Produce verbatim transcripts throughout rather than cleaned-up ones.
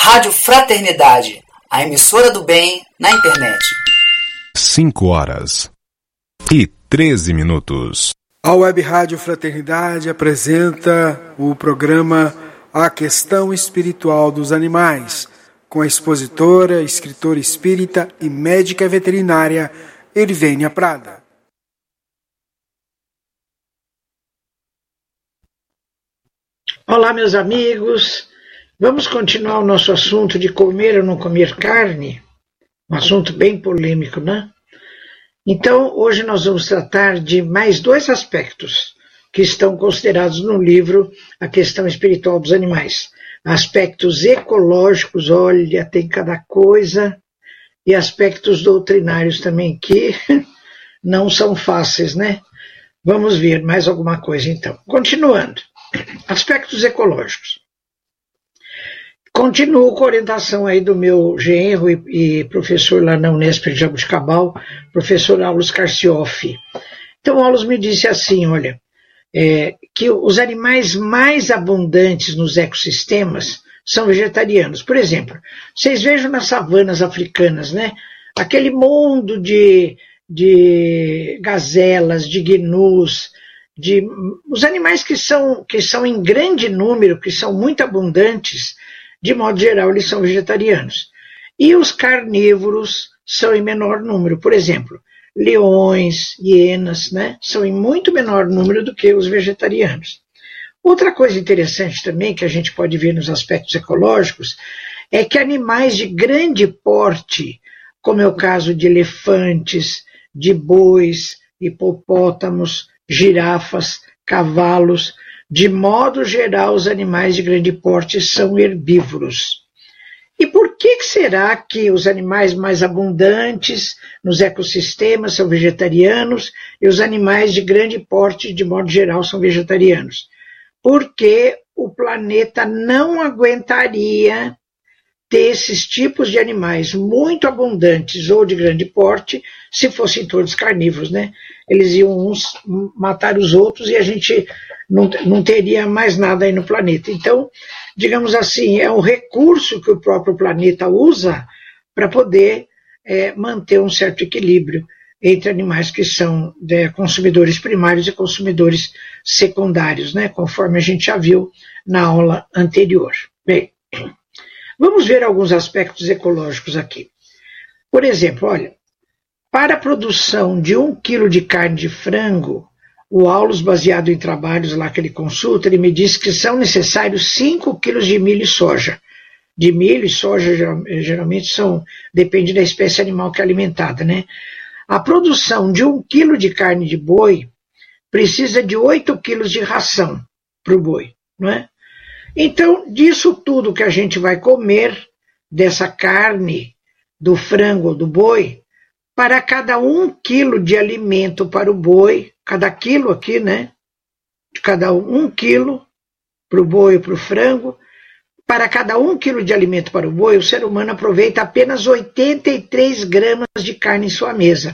Rádio Fraternidade, a emissora do bem na internet. cinco horas e treze minutos. A Web Rádio Fraternidade apresenta o programa A Questão Espiritual dos Animais, com a expositora, escritora espírita e médica veterinária Ervênia Prada. Olá, meus amigos. Vamos continuar o nosso assunto de comer ou não comer carne, um assunto bem polêmico, né? Então, hoje nós vamos tratar de mais dois aspectos que estão considerados no livro A Questão Espiritual dos Animais. Aspectos ecológicos, olha, tem cada coisa, e aspectos doutrinários também que não são fáceis, né? Vamos ver mais alguma coisa então. Continuando. Aspectos ecológicos. Continuo com a orientação aí do meu genro e, e professor lá na Unesp de Jabuticabal, professor Aulos Carcioff. Então, Aulos me disse assim, olha, é, que os animais mais abundantes nos ecossistemas são vegetarianos. Por exemplo, vocês vejam nas savanas africanas, né? Aquele mundo de, de gazelas, de gnus, de, os animais que são, que são em grande número, que são muito abundantes, de modo geral, eles são vegetarianos. E os carnívoros são em menor número. Por exemplo, leões, hienas, né, são em muito menor número do que os vegetarianos. Outra coisa interessante também, que a gente pode ver nos aspectos ecológicos, é que animais de grande porte, como é o caso de elefantes, de bois, hipopótamos, girafas, cavalos, de modo geral, os animais de grande porte são herbívoros. E por que será que os animais mais abundantes nos ecossistemas são vegetarianos e os animais de grande porte, de modo geral, são vegetarianos? Porque o planeta não aguentaria ter esses tipos de animais muito abundantes ou de grande porte se fossem todos carnívoros, né? Eles iam uns matar os outros e a gente não, não teria mais nada aí no planeta. Então, digamos assim, é um recurso que o próprio planeta usa para poder é, manter um certo equilíbrio entre animais que são é, consumidores primários e consumidores secundários, né? Conforme a gente já viu na aula anterior. Bem, vamos ver alguns aspectos ecológicos aqui. Por exemplo, olha, para a produção de um quilo de carne de frango, o Aulos, baseado em trabalhos lá que ele consulta, ele me disse que são necessários cinco quilos de milho e soja. De milho e soja, geralmente, são, depende da espécie animal que é alimentada, né? A produção de um quilo de carne de boi precisa de oito quilos de ração para o boi, não é? Então, disso tudo que a gente vai comer, dessa carne, do frango ou do boi, para cada um quilo de alimento para o boi, cada quilo aqui, né? Cada um quilo para o boi ou para o frango, para cada um quilo de alimento para o boi, o ser humano aproveita apenas oitenta e três gramas de carne em sua mesa.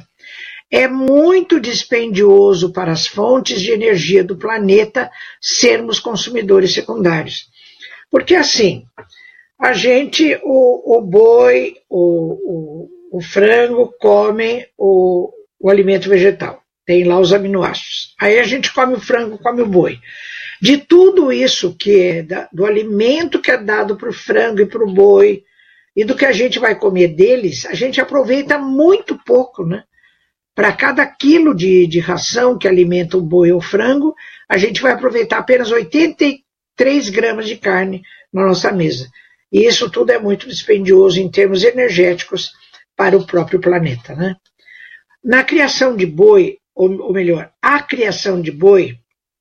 É muito dispendioso para as fontes de energia do planeta sermos consumidores secundários. Porque assim, a gente, o, o boi, o, o, o frango comem o, o alimento vegetal. Tem lá os aminoácidos. Aí a gente come o frango, come o boi. De tudo isso que é da, do alimento que é dado para o frango e para o boi, e do que a gente vai comer deles, a gente aproveita muito pouco, né? Para cada quilo de, de ração que alimenta o boi ou o frango, a gente vai aproveitar apenas oitenta e três gramas de carne na nossa mesa. E isso tudo é muito dispendioso em termos energéticos para o próprio planeta, né? Na criação de boi, ou, ou melhor, a criação de boi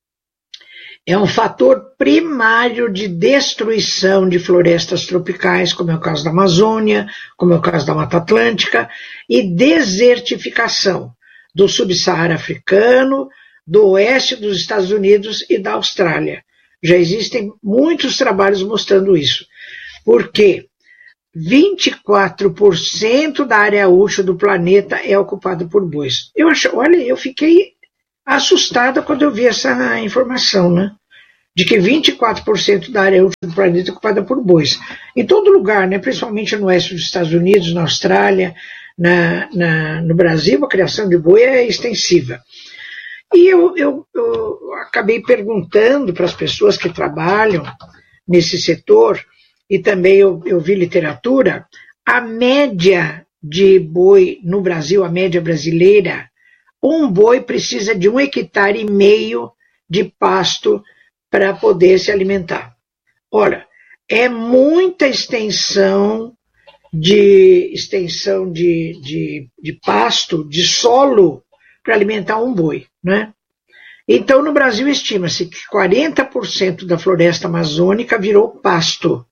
é um fator primário de destruição de florestas tropicais, como é o caso da Amazônia, como é o caso da Mata Atlântica, e desertificação do subsaara africano, do oeste dos Estados Unidos e da Austrália. Já existem muitos trabalhos mostrando isso, porque vinte e quatro por cento da área útil do planeta é ocupada por bois. Eu acho, olha, eu fiquei assustada quando eu vi essa informação, né? de que vinte e quatro por cento da área útil do planeta é ocupada por bois. Em todo lugar, né, principalmente no oeste dos Estados Unidos, na Austrália, na, na, no Brasil, a criação de boi é extensiva. E eu, eu, eu acabei perguntando para as pessoas que trabalham nesse setor, e também eu, eu vi literatura, a média de boi no Brasil, a média brasileira, um boi precisa de um hectare e meio de pasto para poder se alimentar. Ora, é muita extensão de, extensão de, de, de pasto, de solo, para alimentar um boi, né? Então, no Brasil, estima-se que quarenta por cento da floresta amazônica virou pasto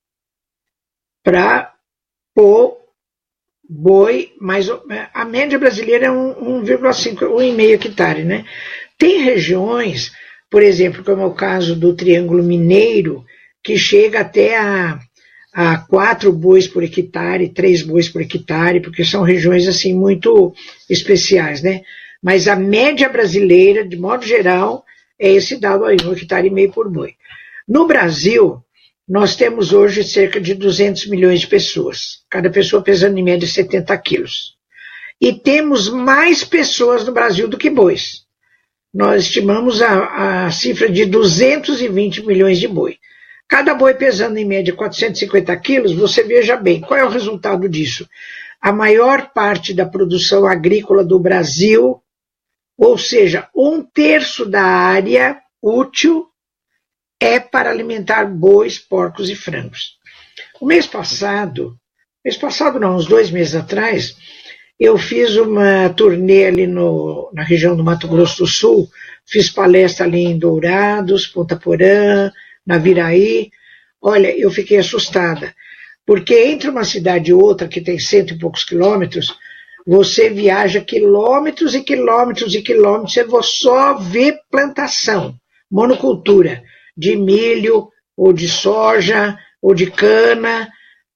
para o boi, mas a média brasileira é um vírgula cinco, um vírgula cinco hectare, né? Tem regiões, por exemplo, como é o caso do Triângulo Mineiro, que chega até a, a quatro bois por hectare, três bois por hectare, porque são regiões assim muito especiais, né? Mas a média brasileira, de modo geral, é esse dado aí, um hectare e meio por boi. No Brasil, nós temos hoje cerca de duzentos milhões de pessoas, cada pessoa pesando em média setenta quilos. E temos mais pessoas no Brasil do que bois. Nós estimamos a, a cifra de duzentos e vinte milhões de boi. Cada boi pesando em média quatrocentos e cinquenta quilos, você veja bem, qual é o resultado disso? A maior parte da produção agrícola do Brasil, ou seja, um terço da área útil, é para alimentar bois, porcos e frangos. O mês passado, mês passado não, uns dois meses atrás, eu fiz uma turnê ali no, na região do Mato Grosso do Sul, fiz palestra ali em Dourados, Ponta Porã, Naviraí. Olha, eu fiquei assustada, porque entre uma cidade e outra, que tem cento e poucos quilômetros, você viaja quilômetros e quilômetros e quilômetros, e você só vê plantação, monocultura, de milho, ou de soja, ou de cana.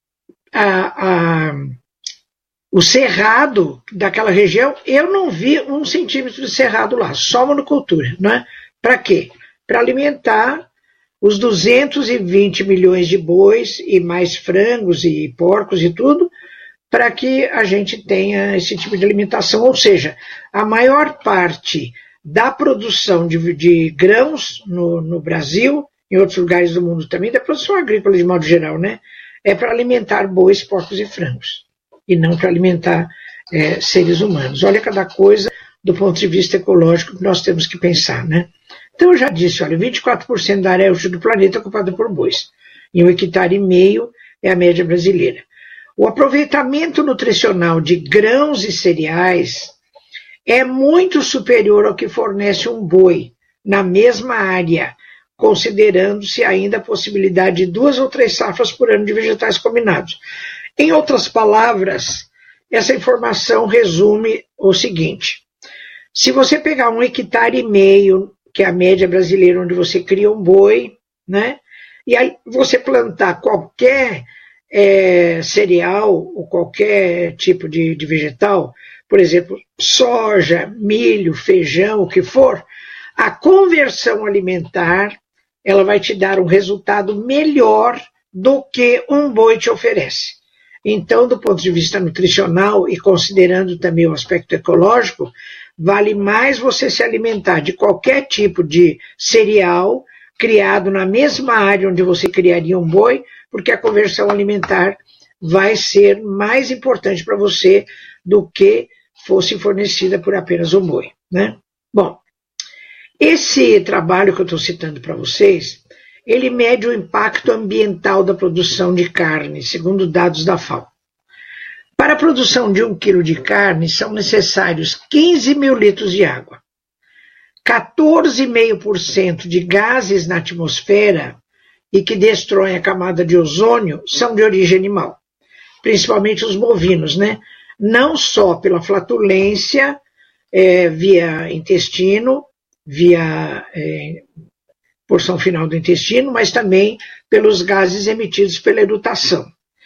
A, a, o cerrado daquela região, eu não vi um centímetro de cerrado lá, só monocultura, né? Para quê? Para alimentar os duzentos e vinte milhões de bois, e mais frangos e porcos e tudo, para que a gente tenha esse tipo de alimentação. Ou seja, a maior parte da produção de, de grãos no, no Brasil, em outros lugares do mundo também, da produção agrícola de modo geral, né, é para alimentar bois, porcos e frangos, e não para alimentar é, seres humanos. Olha cada coisa do ponto de vista ecológico que nós temos que pensar, né? Então eu já disse, olha, vinte e quatro por cento da área útil do planeta é ocupada por bois, e um hectare e meio é a média brasileira. O aproveitamento nutricional de grãos e cereais é muito superior ao que fornece um boi na mesma área, considerando-se ainda a possibilidade de duas ou três safras por ano de vegetais combinados. Em outras palavras, essa informação resume o seguinte: se você pegar um hectare e meio, que é a média brasileira, onde você cria um boi, né, e aí você plantar qualquer é, cereal ou qualquer tipo de, de vegetal, por exemplo, soja, milho, feijão, o que for, a conversão alimentar, ela vai te dar um resultado melhor do que um boi te oferece. Então, do ponto de vista nutricional e considerando também o aspecto ecológico, vale mais você se alimentar de qualquer tipo de cereal criado na mesma área onde você criaria um boi, porque a conversão alimentar vai ser mais importante para você do que fosse fornecida por apenas um boi, né? Bom, esse trabalho que eu estou citando para vocês, ele mede o impacto ambiental da produção de carne, segundo dados da F A O. Para a produção de um quilo de carne, são necessários quinze mil litros de água, quatorze vírgula cinco por cento de gases na atmosfera e que destroem a camada de ozônio são de origem animal, principalmente os bovinos, né? Não só pela flatulência é, via intestino, via é, porção final do intestino, mas também pelos gases emitidos pela eruttação.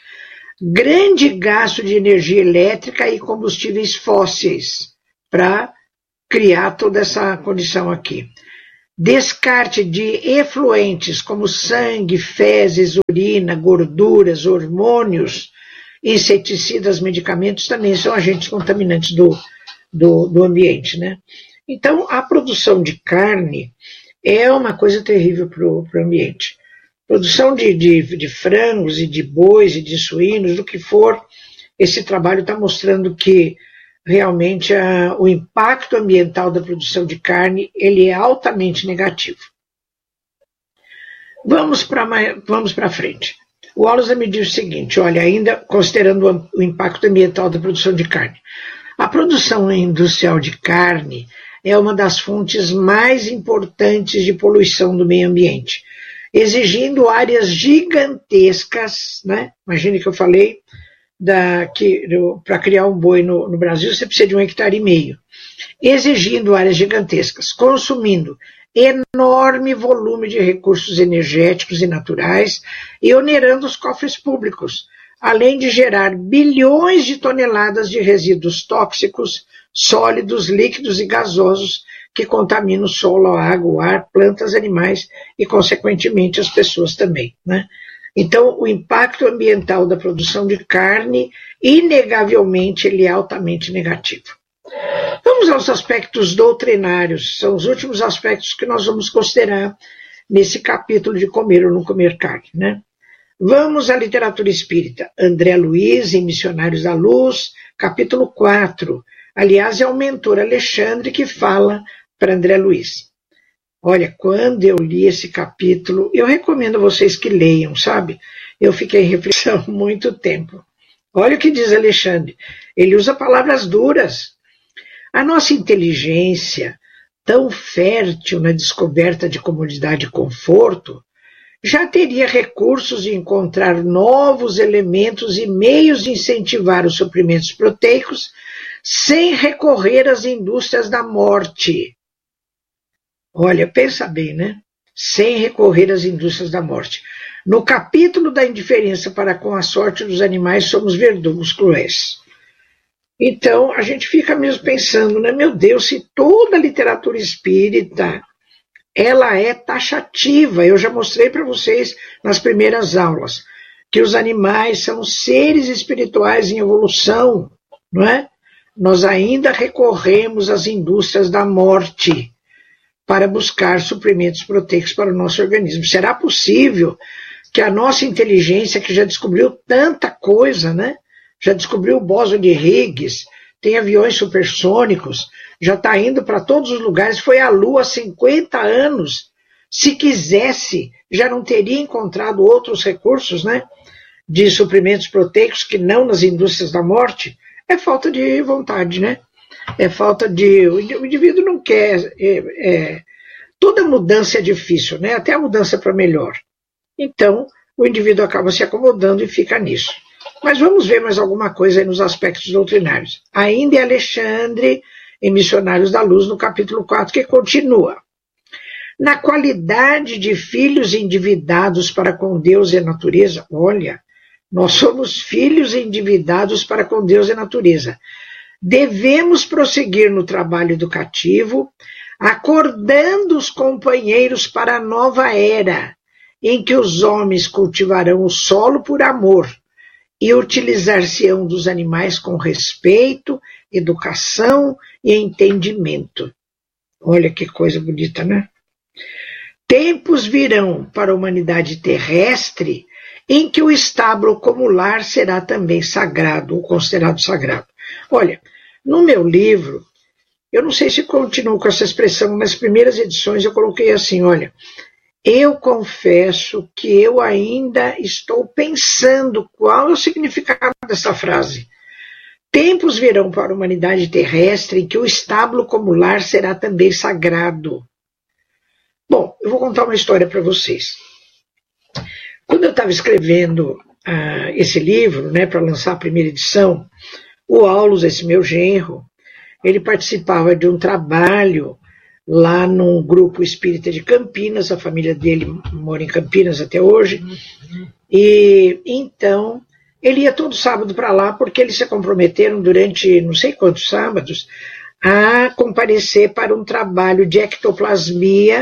Grande gasto de energia elétrica e combustíveis fósseis para criar toda essa condição aqui. descarte de efluentes como sangue, fezes, urina, gorduras, hormônios, inseticidas, medicamentos também são agentes contaminantes do, do, do ambiente, né? Então, a produção de carne é uma coisa terrível para o ambiente. Produção de, de, de frangos e de bois e de suínos, do que for, esse trabalho está mostrando que realmente a, o impacto ambiental da produção de carne ele é altamente negativo. Vamos para vamos para frente. O Wallace me diz o seguinte, olha, ainda considerando o impacto ambiental da produção de carne, a produção industrial de carne é uma das fontes mais importantes de poluição do meio ambiente, exigindo áreas gigantescas, né? Imagine que eu falei que para criar um boi no, no Brasil você precisa de um hectare e meio, exigindo áreas gigantescas, consumindo enorme volume de recursos energéticos e naturais e onerando os cofres públicos, além de gerar bilhões de toneladas de resíduos tóxicos, sólidos, líquidos e gasosos que contaminam o solo, a água, o ar, plantas, animais e, consequentemente, as pessoas também, né? Então, o impacto ambiental da produção de carne, inegavelmente, ele é altamente negativo. Vamos aos aspectos doutrinários, são os últimos aspectos que nós vamos considerar nesse capítulo de comer ou não comer carne, né? Vamos à literatura espírita. André Luiz, em Missionários da Luz, capítulo quatro. Aliás, é o mentor Alexandre que fala para André Luiz. Olha, quando eu li esse capítulo, eu recomendo a vocês que leiam, sabe? Eu fiquei em reflexão muito tempo. Olha o que diz Alexandre. Ele usa palavras duras. A nossa inteligência, tão fértil na descoberta de comodidade e conforto, já teria recursos de encontrar novos elementos e meios de incentivar os suprimentos proteicos sem recorrer às indústrias da morte. Olha, pensa bem, né? Sem recorrer às indústrias da morte. No capítulo da indiferença para com a sorte dos animais, somos verdugos cruéis. Então, a gente fica mesmo pensando, né? Meu Deus, se toda a literatura espírita, ela é taxativa. Eu já mostrei para vocês nas primeiras aulas que os animais são seres espirituais em evolução, não é? Nós ainda recorremos às indústrias da morte para buscar suprimentos proteicos para o nosso organismo. Será possível que a nossa inteligência, que já descobriu tanta coisa, né? Já descobriu o bóson de Higgs, tem aviões supersônicos, já está indo para todos os lugares, foi à Lua há cinquenta anos. Se quisesse, já não teria encontrado outros recursos, né? De suprimentos proteicos que não nas indústrias da morte. É falta de vontade, né? É falta de... O indivíduo não quer... É, é, toda mudança é difícil, né? Até a mudança para melhor. Então, o indivíduo acaba se acomodando e fica nisso. Mas vamos ver mais alguma coisa aí nos aspectos doutrinários. Ainda é Alexandre, em Missionários da Luz, no capítulo quatro, que continua. Na qualidade de filhos endividados para com Deus e a natureza, olha, nós somos filhos endividados para com Deus e a natureza. Devemos prosseguir no trabalho educativo, acordando os companheiros para a nova era, em que os homens cultivarão o solo por amor e utilizar-se-ão dos animais com respeito, educação e entendimento. Olha que coisa bonita, né? Tempos virão para a humanidade terrestre em que o estábulo como lar será também sagrado, ou considerado sagrado. Olha, no meu livro, eu não sei se continuo com essa expressão, nas primeiras edições eu coloquei assim, olha, eu confesso que eu ainda estou pensando qual é o significado dessa frase. Tempos virão para a humanidade terrestre em que o estábulo como lar será também sagrado. Bom, eu vou contar uma história para vocês. Quando eu estava escrevendo uh, esse livro, né, para lançar a primeira edição, o Aulus, esse meu genro, ele participava de um trabalho lá num grupo espírita de Campinas, a família dele mora em Campinas até hoje, e então ele ia todo sábado para lá porque eles se comprometeram durante não sei quantos sábados a comparecer para um trabalho de ectoplasmia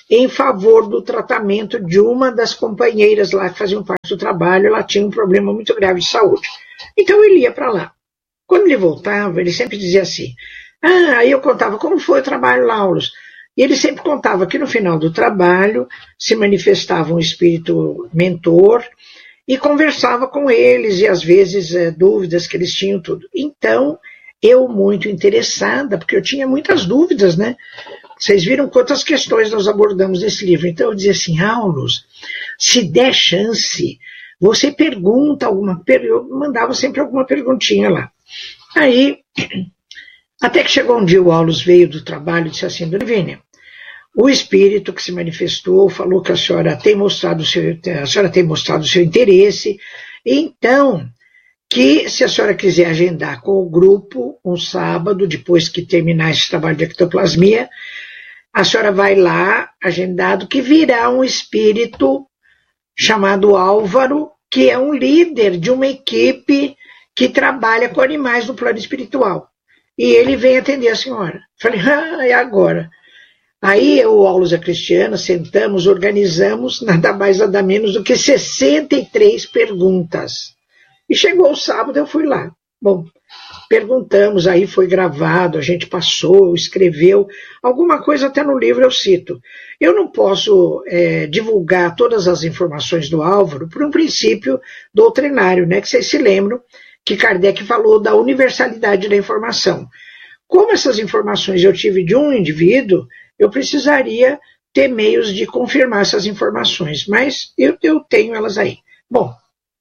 em favor do tratamento de uma das companheiras lá que faziam parte do trabalho. Ela tinha um problema muito grave de saúde. Então ele ia para lá. Quando ele voltava, ele sempre dizia assim, ah, aí eu contava como foi o trabalho lá, Aulos. E ele sempre contava que no final do trabalho se manifestava um espírito mentor e conversava com eles, e às vezes é, dúvidas que eles tinham, tudo. Então, eu muito interessada, porque eu tinha muitas dúvidas, né? Vocês viram quantas questões nós abordamos nesse livro. Então eu dizia assim, Aulos, se der chance, você pergunta alguma, eu mandava sempre alguma perguntinha lá. Aí, até que chegou um dia, o Aulos veio do trabalho e disse assim, Dona Vínia, o espírito que se manifestou falou que a senhora tem mostrado o seu, a senhora tem mostrado o seu interesse, então, que se a senhora quiser agendar com o grupo um sábado, depois que terminar esse trabalho de ectoplasmia, a senhora vai lá, agendado, que virá um espírito chamado Álvaro, que é um líder de uma equipe que trabalha com animais no plano espiritual. E ele vem atender a senhora. Falei, ah, é agora. Aí eu, Aulos e a Cristiana, sentamos, organizamos nada mais nada menos do que sessenta e três perguntas. E chegou o sábado, eu fui lá. Bom, perguntamos, aí foi gravado, a gente passou, escreveu, alguma coisa até no livro eu cito. Eu não posso é, divulgar todas as informações do Álvaro por um princípio doutrinário, né, que vocês se lembram que Kardec falou da universalidade da informação. Como essas informações eu tive de um indivíduo, eu precisaria ter meios de confirmar essas informações, mas eu, eu tenho elas aí. Bom,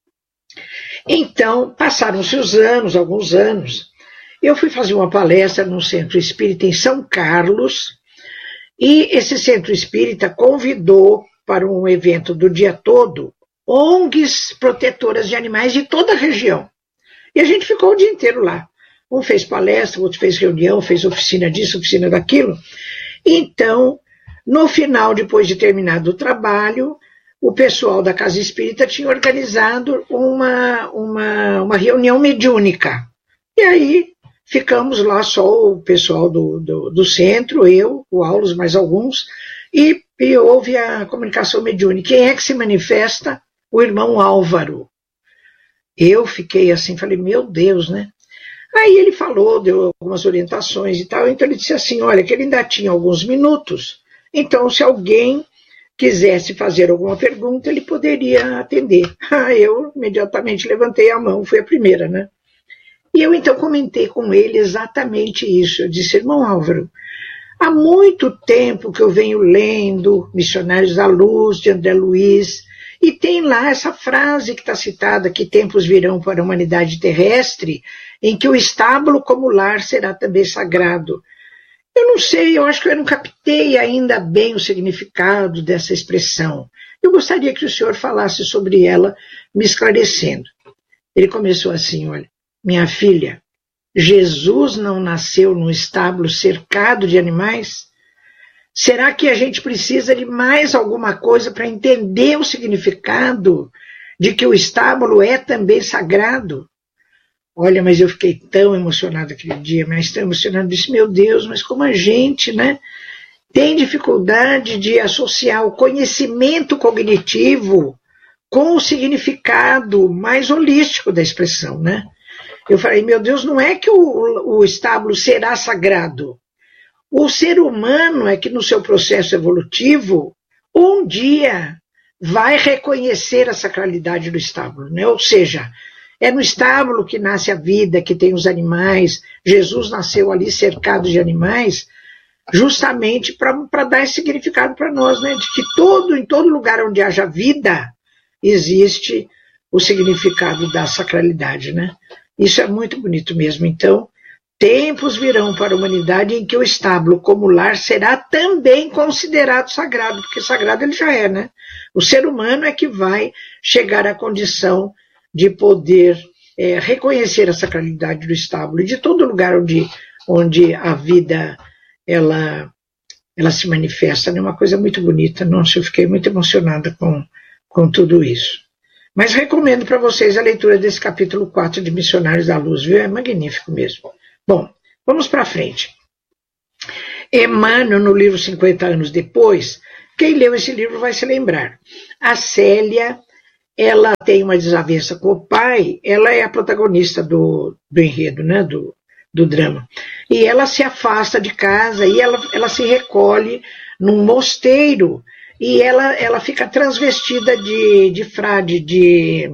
então, passaram-se os anos, alguns anos, eu fui fazer uma palestra num centro espírita em São Carlos, e esse centro espírita convidou para um evento do dia todo O N Gs protetoras de animais de toda a região. E a gente ficou o dia inteiro lá. Um fez palestra, outro fez reunião, fez oficina disso, oficina daquilo. Então, no final, depois de terminado o trabalho, o pessoal da Casa Espírita tinha organizado uma, uma, uma reunião mediúnica. E aí ficamos lá só o pessoal do, do, do centro, eu, o Aulos, mais alguns, e, e houve a comunicação mediúnica. Quem é que se manifesta? O irmão Álvaro. Eu fiquei assim, falei, meu Deus, né? Aí ele falou, deu algumas orientações e tal, então ele disse assim, olha, que ele ainda tinha alguns minutos, então se alguém quisesse fazer alguma pergunta, ele poderia atender. Ah, eu imediatamente levantei a mão, fui a primeira, né? E eu então comentei com ele exatamente isso. Eu disse, irmão Álvaro, há muito tempo que eu venho lendo Missionários da Luz, de André Luiz, e tem lá essa frase que está citada, que tempos virão para a humanidade terrestre, em que o estábulo como lar será também sagrado. Eu não sei, eu acho que eu não captei ainda bem o significado dessa expressão. Eu gostaria que o senhor falasse sobre ela, me esclarecendo. Ele começou assim, olha, minha filha, Jesus não nasceu num estábulo cercado de animais? Será que a gente precisa de mais alguma coisa para entender o significado de que o estábulo é também sagrado? Olha, mas eu fiquei tão emocionado aquele dia, mas tão emocionado, disse, meu Deus, mas como a gente, né, tem dificuldade de associar o conhecimento cognitivo com o significado mais holístico da expressão, né? Eu falei, meu Deus, não é que o, o estábulo será sagrado. O ser humano é que no seu processo evolutivo, um dia vai reconhecer a sacralidade do estábulo, né? Ou seja, é no estábulo que nasce a vida, que tem os animais. Jesus nasceu ali cercado de animais, justamente para dar esse significado para nós, né? De que todo, em todo lugar onde haja vida, existe o significado da sacralidade, né? Isso é muito bonito mesmo. Então, tempos virão para a humanidade em que o estábulo como lar será também considerado sagrado, porque sagrado ele já é, né? O ser humano é que vai chegar à condição de poder é, reconhecer a sacralidade do estábulo e de todo lugar onde, onde a vida ela, ela se manifesta, né? Uma coisa muito bonita. Nossa, eu fiquei muito emocionada com, com tudo isso. Mas recomendo para vocês a leitura desse capítulo quatro de Missionários da Luz, viu? É magnífico mesmo. Bom, vamos para frente. Emmanuel, no livro cinquenta anos depois, Quem leu esse livro vai se lembrar. A Célia, ela tem uma desavença com o pai, ela é a protagonista do, do enredo, né, do, do drama. E ela se afasta de casa e ela, ela se recolhe num mosteiro e ela, ela fica transvestida de, de frade, de,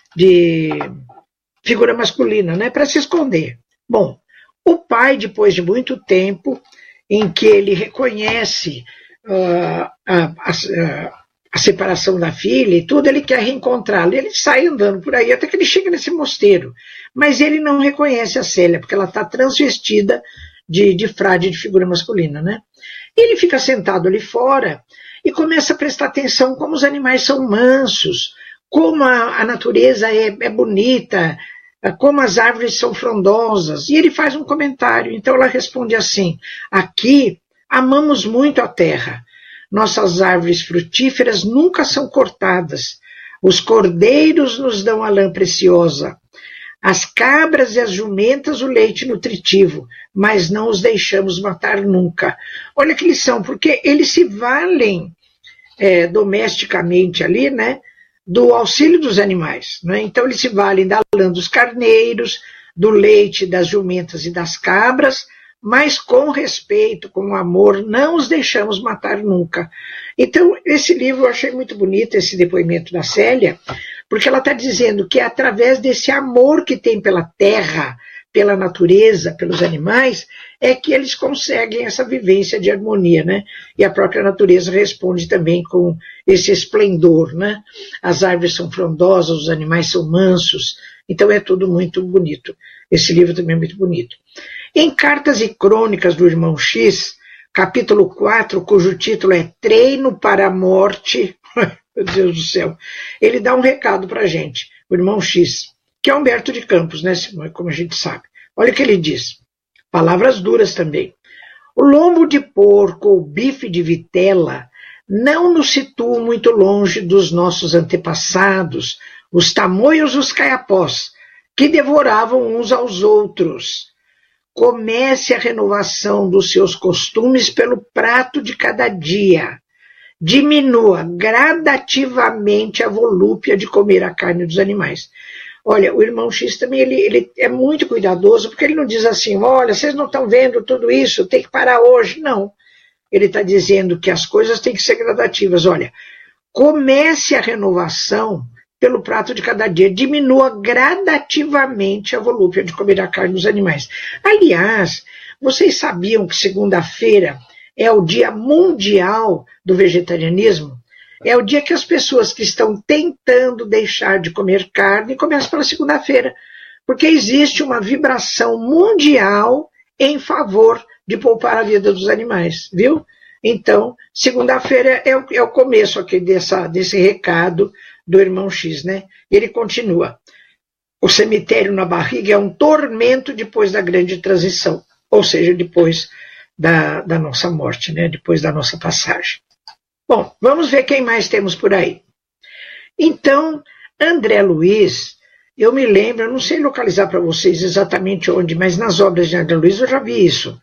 de figura masculina, né, para se esconder. Bom, o pai, depois de muito tempo, em que ele reconhece uh, a, a, a separação da filha e tudo, ele quer reencontrá-la. Ele sai andando por aí até que ele chega nesse mosteiro. Mas ele não reconhece a Célia, porque ela está transvestida de, de frade, de figura masculina, né? Ele fica sentado ali fora e começa a prestar atenção como os animais são mansos, como a, a natureza é, é bonita, como as árvores são frondosas, e ele faz um comentário. Então ela responde assim: aqui amamos muito a terra, nossas árvores frutíferas nunca são cortadas, os cordeiros nos dão a lã preciosa, as cabras e as jumentas o leite nutritivo, mas não os deixamos matar nunca. Olha que lição, porque eles se valem é, domesticamente ali, né, do auxílio dos animais, né? Então eles se valem da lã dos carneiros, do leite das jumentas e das cabras, mas com respeito, com amor, não os deixamos matar nunca. Então esse livro eu achei muito bonito, esse depoimento da Célia, porque ela está dizendo que é através desse amor que tem pela terra, pela natureza, pelos animais, é que eles conseguem essa vivência de harmonia, né? E a própria natureza responde também com esse esplendor, né? As árvores são frondosas, os animais são mansos, então é tudo muito bonito. Esse livro também é muito bonito. Em Cartas e Crônicas do Irmão X, capítulo quatro, cujo título é Treino para a Morte, meu Deus do céu, ele dá um recado para a gente, o Irmão X, que é Humberto de Campos, né, como a gente sabe. Olha o que ele diz, palavras duras também. O lombo de porco ou bife de vitela não nos situam muito longe dos nossos antepassados, os tamoios e os caiapós, que devoravam uns aos outros. Comece a renovação dos seus costumes pelo prato de cada dia. Diminua gradativamente a volúpia de comer a carne dos animais. Olha, o Irmão X também ele, ele é muito cuidadoso, porque ele não diz assim, olha, vocês não estão vendo tudo isso, tem que parar hoje. Não. Ele está dizendo que as coisas têm que ser gradativas. Olha, comece a renovação pelo prato de cada dia, diminua gradativamente a volúpia de comer a carne dos animais. Aliás, vocês sabiam que segunda-feira é o dia mundial do vegetarianismo? É o dia que as pessoas que estão tentando deixar de comer carne começam pela segunda-feira, porque existe uma vibração mundial em favor de poupar a vida dos animais, viu? Então, segunda-feira é o, é o começo aqui dessa, desse recado do Irmão X, né? Ele continua. O cemitério na barriga é um tormento depois da grande transição, ou seja, depois da, da nossa morte, né? Depois da nossa passagem. Bom, vamos ver quem mais temos por aí. Então, André Luiz, eu me lembro, eu não sei localizar para vocês exatamente onde, mas nas obras de André Luiz eu já vi isso.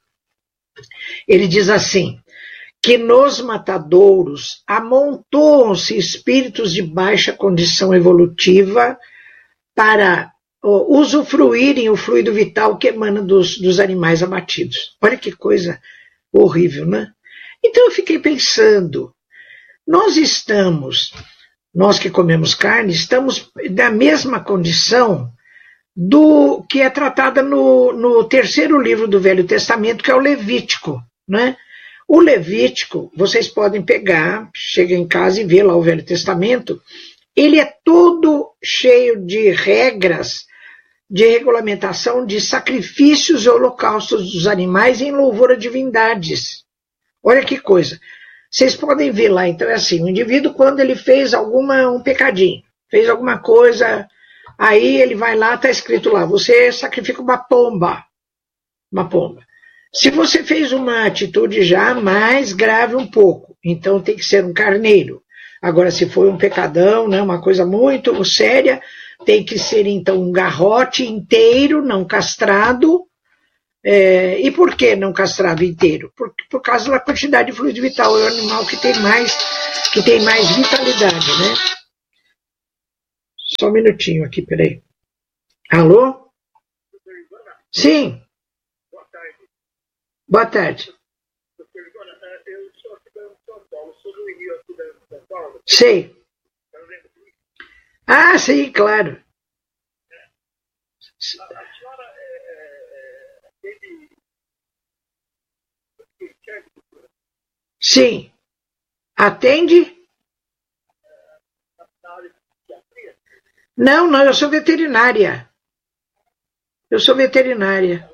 Ele diz assim, que nos matadouros amontoam-se espíritos de baixa condição evolutiva para oh, usufruírem o fluido vital que emana dos, dos animais abatidos. Olha que coisa horrível, né? Então eu fiquei pensando, nós estamos, nós que comemos carne, estamos na mesma condição do que é tratada no, no terceiro livro do Velho Testamento, que é o Levítico, né? O Levítico, vocês podem pegar, chega em casa e ver lá o Velho Testamento, ele é todo cheio de regras, de regulamentação de sacrifícios e holocaustos dos animais em louvor a divindades. Olha que coisa. Vocês podem ver lá, então é assim, o indivíduo quando ele fez alguma, um pecadinho, fez alguma coisa, aí ele vai lá, está escrito lá, você sacrifica uma pomba, uma pomba. Se você fez uma atitude já mais grave um pouco, então tem que ser um carneiro. Agora, se foi um pecadão, né, uma coisa muito séria, tem que ser então um garrote inteiro, não castrado, É, e por que não castrava inteiro? Por, por causa da quantidade de fluido vital. É o animal que tem mais, que tem mais vitalidade, né? Só um minutinho aqui, peraí. Alô? Sim. Boa tarde. Boa tarde. Eu sou aqui de São Paulo, sou do Rio aqui de São Paulo. Sei. Ah, sim, claro. A senhora teve... Sim. Atende? Não, não, eu sou veterinária. Eu sou veterinária.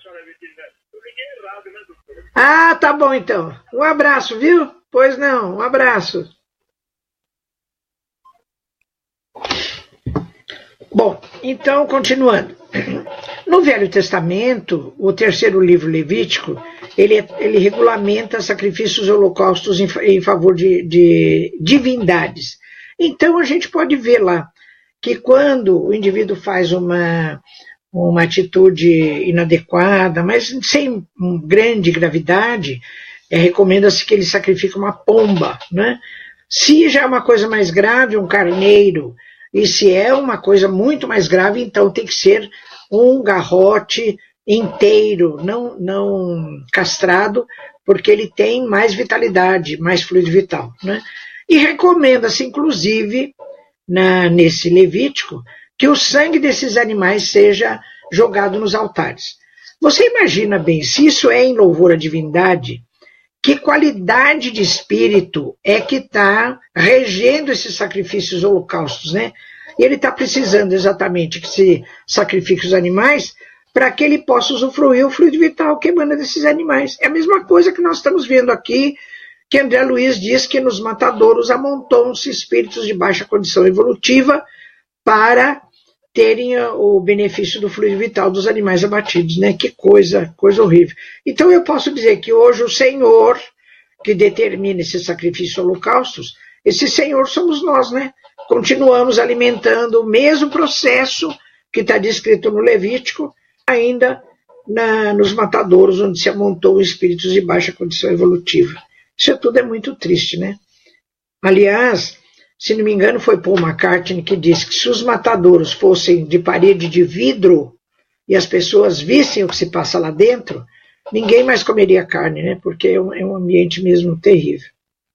Ah, tá bom então. Um abraço, viu? Pois não, um abraço. Bom, então, continuando. No Velho Testamento, o terceiro livro Levítico, ele, ele regulamenta sacrifícios e holocaustos em, em favor de, de divindades. Então, a gente pode ver lá que quando o indivíduo faz uma, uma atitude inadequada, mas sem grande gravidade, é, recomenda-se que ele sacrifique uma pomba, né? Se já é uma coisa mais grave, um carneiro, e se é uma coisa muito mais grave, então tem que ser um garrote inteiro, não, não castrado, porque ele tem mais vitalidade, mais fluido vital, né? E recomenda-se, inclusive, na, nesse Levítico, que o sangue desses animais seja jogado nos altares. Você imagina bem, se isso é em louvor à divindade, que qualidade de espírito é que está regendo esses sacrifícios holocaustos, né? E ele está precisando exatamente que se sacrifique os animais para que ele possa usufruir o fluido vital que emana desses animais. É a mesma coisa que nós estamos vendo aqui, que André Luiz diz que nos matadouros amontoam-se espíritos de baixa condição evolutiva para terem o benefício do fluido vital dos animais abatidos, né? Que coisa, coisa horrível. Então eu posso dizer que hoje o Senhor que determina esses sacrifícios holocaustos, esse Senhor somos nós, né? Continuamos alimentando o mesmo processo que está descrito no Levítico, ainda na, nos matadouros onde se amontou espíritos de baixa condição evolutiva. Isso tudo é muito triste, né? Aliás, se não me engano, foi Paul McCartney que disse que se os matadouros fossem de parede de vidro e as pessoas vissem o que se passa lá dentro, ninguém mais comeria carne, né? Porque é um, é um ambiente mesmo terrível.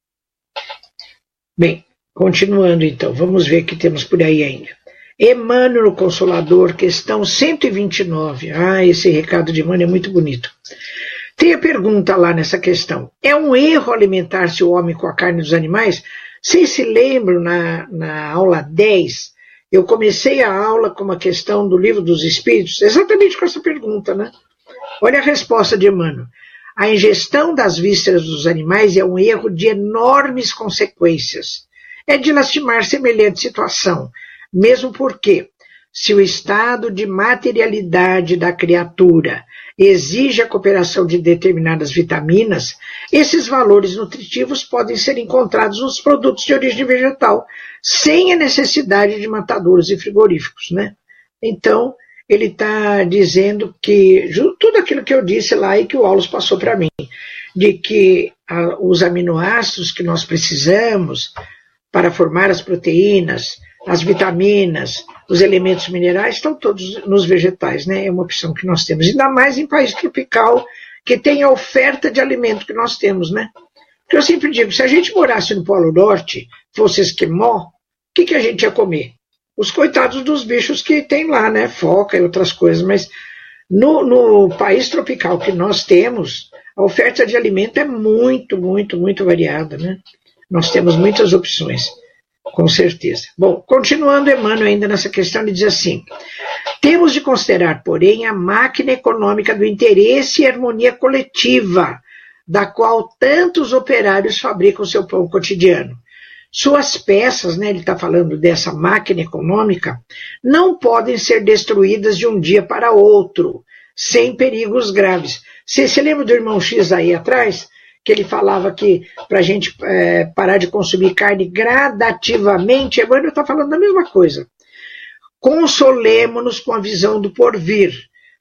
Bem, continuando então, vamos ver o que temos por aí ainda. Emmanuel Consolador, questão cento e vinte e nove. Ah, esse recado de Emmanuel é muito bonito. Tem a pergunta lá nessa questão. É um erro alimentar-se o homem com a carne dos animais? Vocês se lembram, na, na aula dez, eu comecei a aula com uma questão do Livro dos Espíritos, exatamente com essa pergunta, né? Olha a resposta de Emmanuel. A ingestão das vísceras dos animais é um erro de enormes consequências. É de lastimar semelhante situação, mesmo porque, se o estado de materialidade da criatura exige a cooperação de determinadas vitaminas, esses valores nutritivos podem ser encontrados nos produtos de origem vegetal, sem a necessidade de matadouros e frigoríficos, né? Então, ele está dizendo que tudo aquilo que eu disse lá e que o Aulos passou para mim, de que a, os aminoácidos que nós precisamos para formar as proteínas, as vitaminas, os elementos minerais estão todos nos vegetais, né? É uma opção que nós temos, ainda mais em país tropical, que tem a oferta de alimento que nós temos, né? Porque eu sempre digo, se a gente morasse no Polo Norte, fosse esquimó, o que, que a gente ia comer? Os coitados dos bichos que tem lá, né? Foca e outras coisas, mas no, no país tropical que nós temos, a oferta de alimento é muito, muito, muito variada, né? Nós temos muitas opções. Com certeza. Bom, continuando Emmanuel ainda nessa questão, ele diz assim: temos de considerar, porém, a máquina econômica do interesse e harmonia coletiva, da qual tantos operários fabricam seu pão cotidiano. Suas peças, né, ele está falando dessa máquina econômica, não podem ser destruídas de um dia para outro, sem perigos graves. Você se lembra do irmão X aí atrás? Que ele falava que para a gente é, parar de consumir carne gradativamente, Emmanuel está falando da mesma coisa. Consolemo-nos com a visão do porvir,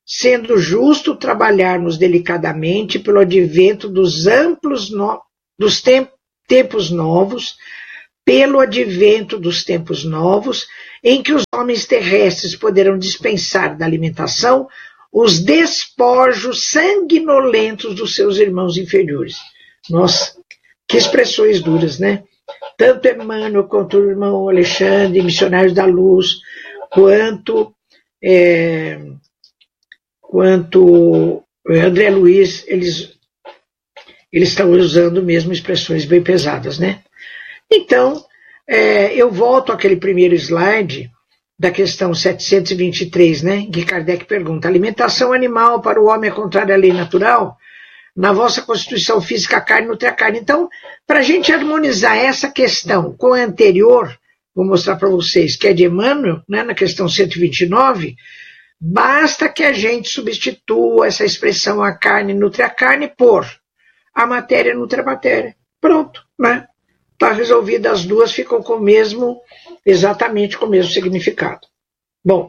sendo justo trabalharmos delicadamente pelo advento dos amplos no... dos tem... tempos novos, pelo advento dos tempos novos, em que os homens terrestres poderão dispensar da alimentação os despojos sanguinolentos dos seus irmãos inferiores. Nossa, que expressões duras, né? Tanto Emmanuel quanto o irmão Alexandre, missionários da luz, quanto, é, quanto André Luiz, eles, eles estão usando mesmo expressões bem pesadas, né? Então, é, eu volto àquele primeiro slide da questão setecentos e vinte e três, né, que Kardec pergunta: alimentação animal para o homem é contrária à lei natural? Na vossa constituição física, a carne nutre a carne. Então, para a gente harmonizar essa questão com a anterior, vou mostrar para vocês, que é de Emmanuel, né, na questão cento e vinte e nove, basta que a gente substitua essa expressão a carne nutre a carne por a matéria nutre a matéria. Pronto, né? Está resolvida, as duas ficam com o mesmo, exatamente com o mesmo significado. Bom,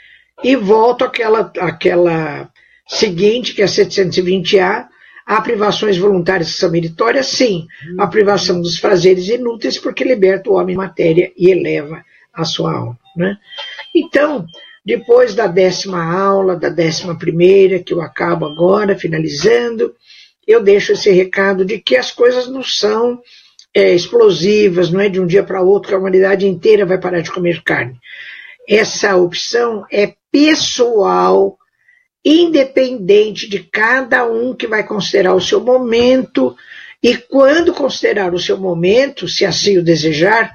e volto àquela, àquela seguinte, que é setecentos e vinte A, há privações voluntárias que são meritórias? Sim, a privação dos prazeres inúteis, porque liberta o homem matéria e eleva a sua alma, né? Então, depois da décima aula, da décima primeira, que eu acabo agora, finalizando, eu deixo esse recado de que as coisas não são É, explosivas, não é de um dia para outro que a humanidade inteira vai parar de comer carne. Essa opção é pessoal, independente de cada um que vai considerar o seu momento, e quando considerar o seu momento, se assim o desejar,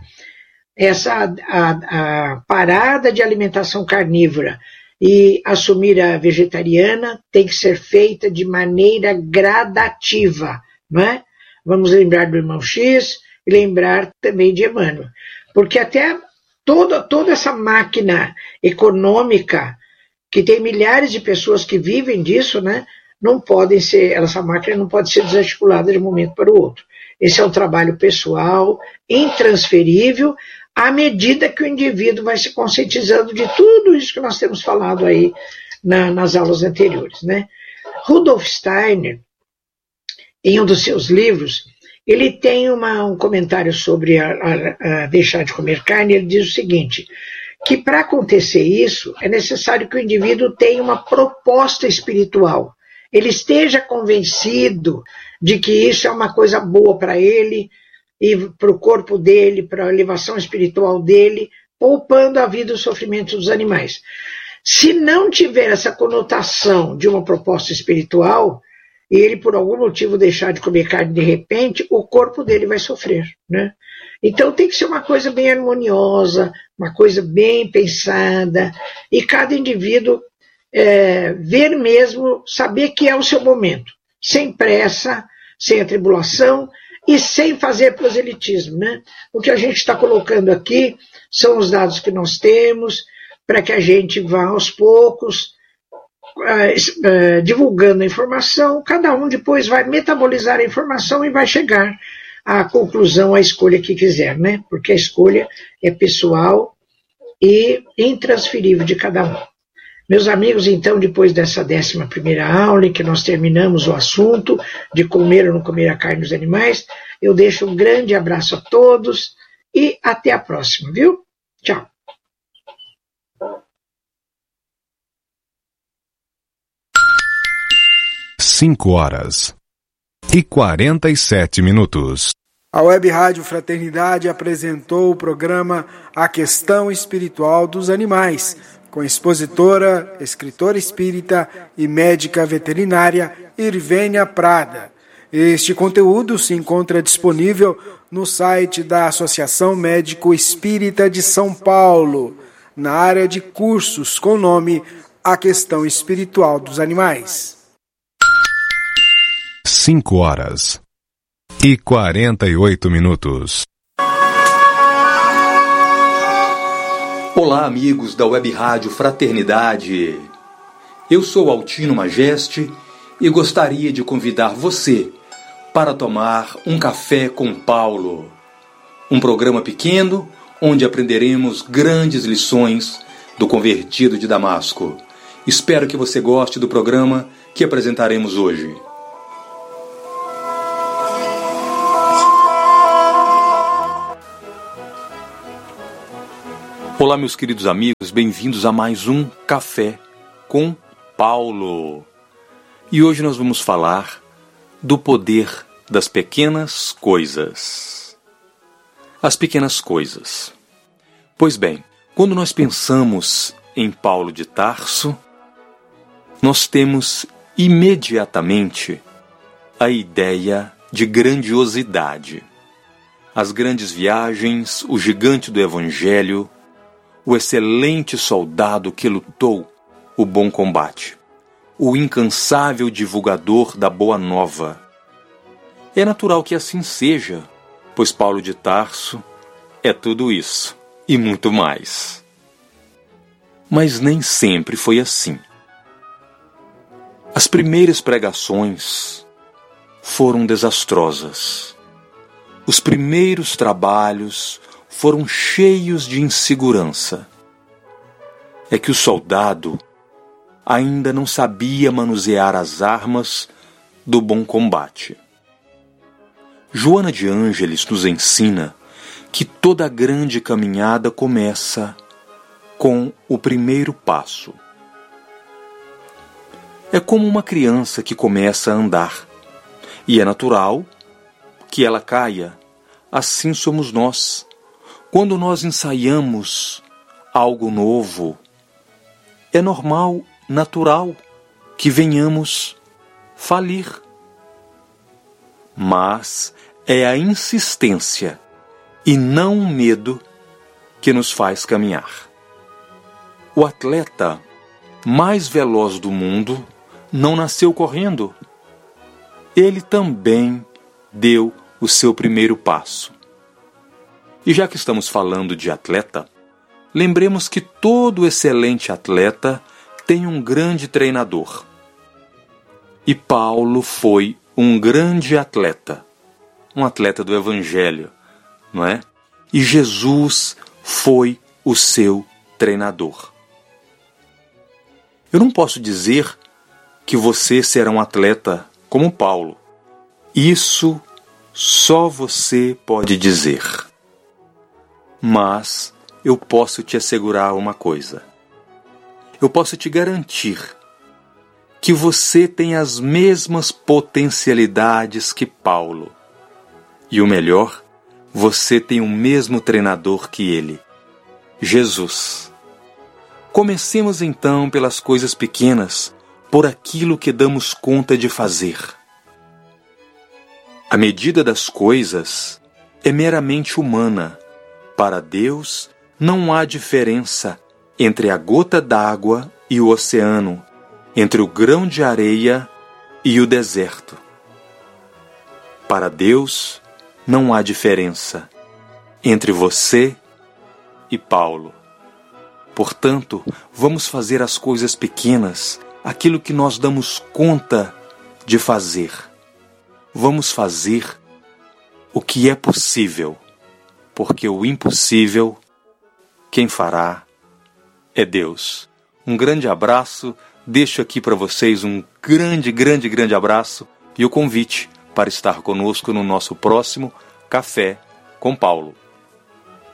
essa a, a parada de alimentação carnívora e assumir a vegetariana tem que ser feita de maneira gradativa, não é? Vamos lembrar do irmão X e lembrar também de Emmanuel. Porque até toda, toda essa máquina econômica, que tem milhares de pessoas que vivem disso, né, não podem ser, essa máquina não pode ser desarticulada de um momento para o outro. Esse é um trabalho pessoal, intransferível, à medida que o indivíduo vai se conscientizando de tudo isso que nós temos falado aí na, nas aulas anteriores, né? Rudolf Steiner, em um dos seus livros, ele tem uma, um comentário sobre a, a, a deixar de comer carne. Ele diz o seguinte, que para acontecer isso, é necessário que o indivíduo tenha uma proposta espiritual. Ele esteja convencido de que isso é uma coisa boa para ele, e para o corpo dele, para a elevação espiritual dele, poupando a vida e o sofrimento dos animais. Se não tiver essa conotação de uma proposta espiritual, e ele por algum motivo deixar de comer carne de repente, o corpo dele vai sofrer, né? Então tem que ser uma coisa bem harmoniosa, uma coisa bem pensada, e cada indivíduo é, ver mesmo, saber que é o seu momento, sem pressa, sem atribulação e sem fazer proselitismo, né? O que a gente está colocando aqui são os dados que nós temos, para que a gente vá aos poucos Uh, uh, divulgando a informação, cada um depois vai metabolizar a informação e vai chegar à conclusão, à escolha que quiser, né? Porque a escolha é pessoal e intransferível de cada um. Meus amigos, então, depois dessa décima primeira aula, em que nós terminamos o assunto de comer ou não comer a carne dos animais, eu deixo um grande abraço a todos e até a próxima, viu? Tchau. Cinco horas e quarenta e sete minutos. A Web Rádio Fraternidade apresentou o programa A Questão Espiritual dos Animais, com a expositora, escritora espírita e médica veterinária Irvênia Prada. Este conteúdo se encontra disponível no site da Associação Médico Espírita de São Paulo, na área de cursos com o nome A Questão Espiritual dos Animais. Cinco horas e quarenta e oito minutos. Olá, amigos da Web Rádio Fraternidade. Eu sou Altino Majeste e gostaria de convidar você para tomar um café com Paulo. Um programa pequeno onde aprenderemos grandes lições do convertido de Damasco Espero que você goste do programa que apresentaremos hoje. Olá, meus queridos amigos, bem-vindos a mais um Café com Paulo. E hoje nós vamos falar do poder das pequenas coisas. As pequenas coisas. Pois bem, quando nós pensamos em Paulo de Tarso, nós temos imediatamente a ideia de grandiosidade. As grandes viagens, o gigante do Evangelho, o excelente soldado que lutou o bom combate, o incansável divulgador da boa nova. É natural que assim seja, pois Paulo de Tarso é tudo isso e muito mais. Mas nem sempre foi assim. As primeiras pregações foram desastrosas. Os primeiros trabalhos foram cheios de insegurança. É que o soldado ainda não sabia manusear as armas do bom combate. Joana de Ângeles nos ensina que toda grande caminhada começa com o primeiro passo. É como uma criança que começa a andar, e é natural que ela caia. Assim somos nós. Quando nós ensaiamos algo novo, é normal, natural, que venhamos falir. Mas é a insistência e não o medo que nos faz caminhar. O atleta mais veloz do mundo não nasceu correndo. Ele também deu o seu primeiro passo. E já que estamos falando de atleta, lembremos que todo excelente atleta tem um grande treinador. E Paulo foi um grande atleta, um atleta do Evangelho, não é? E Jesus foi o seu treinador. Eu não posso dizer que você será um atleta como Paulo. Isso só você pode dizer. Mas eu posso te assegurar uma coisa. Eu posso te garantir que você tem as mesmas potencialidades que Paulo. E o melhor, você tem o mesmo treinador que ele, Jesus. Comecemos então pelas coisas pequenas, por aquilo que damos conta de fazer. A medida das coisas é meramente humana. Para Deus, não há diferença entre a gota d'água e o oceano, entre o grão de areia e o deserto. Para Deus, não há diferença entre você e Paulo. Portanto, vamos fazer as coisas pequenas, aquilo que nós damos conta de fazer. Vamos fazer o que é possível. Porque o impossível, quem fará é Deus. Um grande abraço, deixo aqui para vocês um grande, grande, grande abraço e o convite para estar conosco no nosso próximo Café com Paulo.